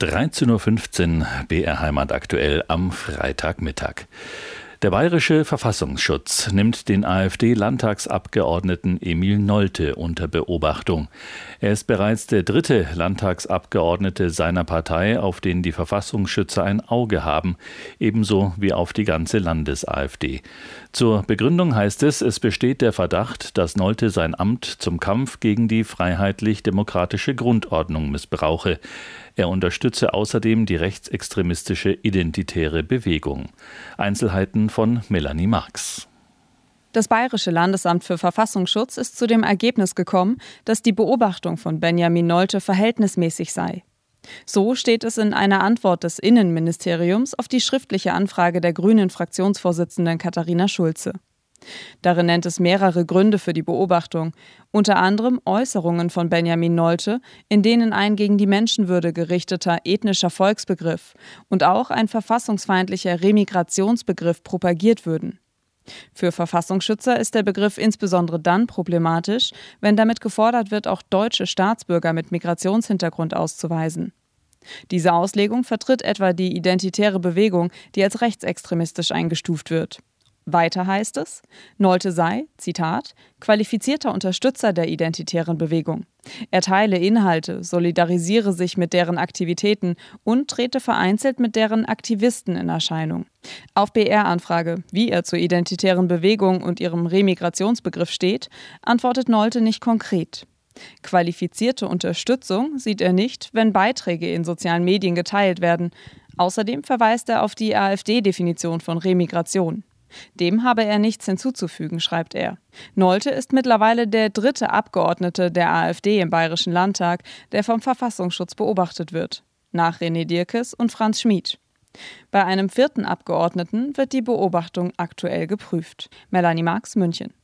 13:15 Uhr, BR Heimat aktuell am Freitagmittag. Der Bayerische Verfassungsschutz nimmt den AfD-Landtagsabgeordneten Emil Nolte unter Beobachtung. Er ist bereits der dritte Landtagsabgeordnete seiner Partei, auf den die Verfassungsschützer ein Auge haben, ebenso wie auf die ganze Landes-AfD. Zur Begründung heißt es, es besteht der Verdacht, dass Nolte sein Amt zum Kampf gegen die freiheitlich-demokratische Grundordnung missbrauche. Er unterstütze außerdem die rechtsextremistische Identitäre Bewegung. Einzelheiten von Melanie Marx. Das Bayerische Landesamt für Verfassungsschutz ist zu dem Ergebnis gekommen, dass die Beobachtung von Benjamin Nolte verhältnismäßig sei. So steht es in einer Antwort des Innenministeriums auf die schriftliche Anfrage der Grünen-Fraktionsvorsitzenden Katharina Schulze. Darin nennt es mehrere Gründe für die Beobachtung, unter anderem Äußerungen von Benjamin Nolte, in denen ein gegen die Menschenwürde gerichteter ethnischer Volksbegriff und auch ein verfassungsfeindlicher Remigrationsbegriff propagiert würden. Für Verfassungsschützer ist der Begriff insbesondere dann problematisch, wenn damit gefordert wird, auch deutsche Staatsbürger mit Migrationshintergrund auszuweisen. Diese Auslegung vertritt etwa die Identitäre Bewegung, die als rechtsextremistisch eingestuft wird. Weiter heißt es, Nolte sei, Zitat, qualifizierter Unterstützer der identitären Bewegung. Er teile Inhalte, solidarisiere sich mit deren Aktivitäten und trete vereinzelt mit deren Aktivisten in Erscheinung. Auf BR-Anfrage, wie er zur identitären Bewegung und ihrem Remigrationsbegriff steht, antwortet Nolte nicht konkret. Qualifizierte Unterstützung sieht er nicht, wenn Beiträge in sozialen Medien geteilt werden. Außerdem verweist er auf die AfD-Definition von Remigration. Dem habe er nichts hinzuzufügen, schreibt er. Nolte ist mittlerweile der dritte Abgeordnete der AfD im Bayerischen Landtag, der vom Verfassungsschutz beobachtet wird. Nach René Dierkes und Franz Schmid. Bei einem vierten Abgeordneten wird die Beobachtung aktuell geprüft. Melanie Marx, München.